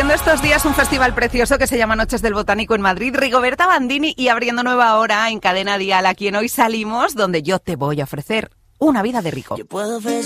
Abriendo estos días un festival precioso que se llama Noches del Botánico en Madrid, Rigoberta Bandini, y abriendo nueva hora en Cadena Dial, aquí en Hoy Salimos, donde yo te voy a ofrecer una vida de rico. Yo puedo ofrecer